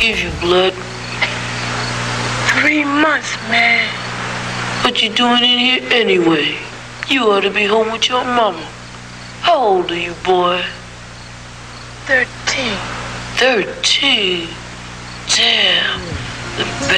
give you blood? 3 months, man. What you doing in here anyway? You ought to be home with your mama. How old are you, boy? 13. 13? Damn. The